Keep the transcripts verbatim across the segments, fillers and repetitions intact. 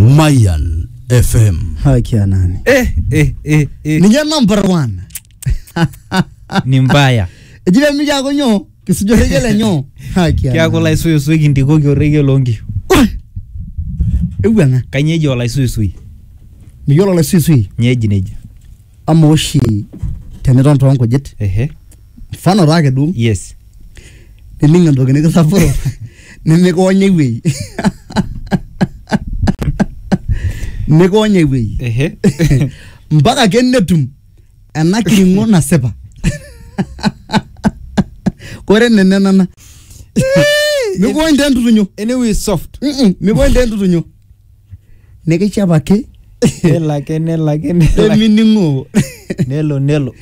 Mayan F M. Hakia nani? Eh, eh, eh, eh. Ninja number one. Ni mbaya. Ejile mija konyo, kisujo regele nyo. Hakia. Kya ko lai suyo suyo ndiko kyo regele longi. Ewana. Kanyeji wala suyo suyo. Miyolo la sisui. Nyeji neji. Amoshi teneton to onko jet. Ehe. Fano rake du. Yes. Nilinga ndo kene kasafuro. Nimeko onyewe. Nimeko onyewe. Ehe. Mpaka kenetum anakiringo na sepa. Kore nene nana. Miko ende ntutunyo. Anyway soft. Mhm. Miko ende ntutunyo. Neke chapa ke. Nela ke nela ke nela. Eminingo. Nelo nelo.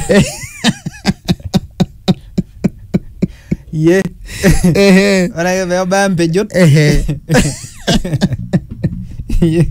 Ye. Ehe. Ora ke veo ba mpejot. Ehe. Ye.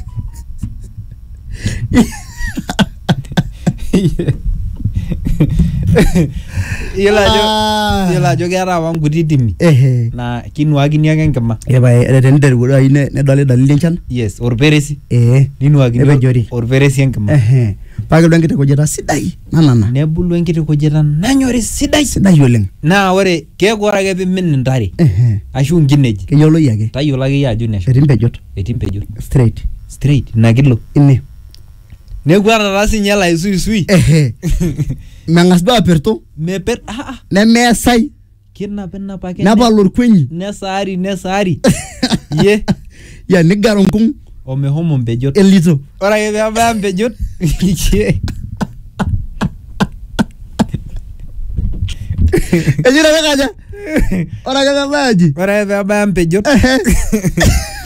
Yela jo yela jo gara wa ngudidimi Ehe. na kinwagini yake nkema. Eba erende rudo ine ne dole dalile nchan. Yes, orperesi. Eh. Ninwagini Ebe jori. orperesi nkema. Ehe. Pake dwangite kujeta sidai. Nanana. Nebulu enkiti kujita nanyori sidai. Sidai oleng. Na ore kegora ke pimin ntare. Ehe. Ashu ngineji. Keyiolo yake. Tayiolo ake yie ajo nesho. Etii mpejot. Etii mpejot. Straight. Straight na kilo. Ine. Neku ata taa sinye la isuisui. Ehe. Mengas duo aperto. Meper ah ah. Nemeesai. Kinapinap ake. Nepal orkwenyi. Nesaari nesaari. Ye. Ya nigaro nkung. Omehomo mpejot. Elito. Ora ke peabaya mpejot. Ye. Ejira kaja. Ora kaja baji. Ora ke peabaya mpejot. Ehe.